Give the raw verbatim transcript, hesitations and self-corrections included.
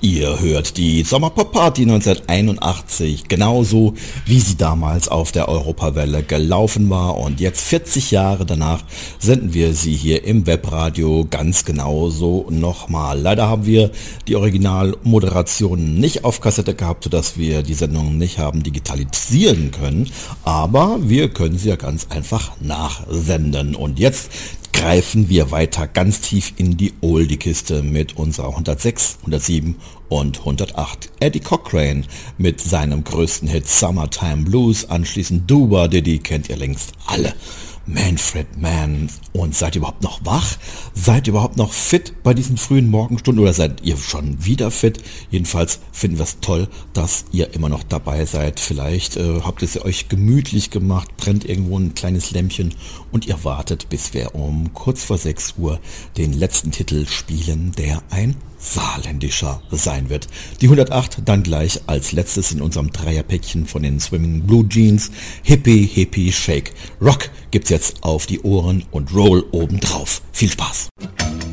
Ihr hört die Sommerpop-Party neunzehnhunderteinundachtzig, genauso wie sie damals auf der Europawelle gelaufen war, und jetzt vierzig Jahre danach senden wir sie hier im Webradio ganz genauso nochmal. Leider haben wir die Originalmoderation nicht auf Kassette gehabt, sodass wir die Sendung nicht haben digitalisieren können, aber wir können sie ja ganz einfach nachsenden. Und jetzt greifen wir weiter ganz tief in die Oldie-Kiste mit unserer hundertsechs, hundertsieben und hundertacht. Eddie Cochrane mit seinem größten Hit Summertime Blues, anschließend Duba Diddy, kennt ihr längst alle. Manfred Mann. Und seid ihr überhaupt noch wach? Seid ihr überhaupt noch fit bei diesen frühen Morgenstunden oder seid ihr schon wieder fit? Jedenfalls finden wir es toll, dass ihr immer noch dabei seid. Vielleicht äh, habt ihr es euch gemütlich gemacht, brennt irgendwo ein kleines Lämpchen und ihr wartet, bis wir um kurz vor sechs Uhr den letzten Titel spielen, der ein saarländischer sein wird. Die hundertacht dann gleich als letztes in unserem Dreierpäckchen von den Swimming Blue Jeans. Hippie, Hippie, Shake. Rock gibt's jetzt auf die Ohren und Roll obendrauf. Viel Spaß!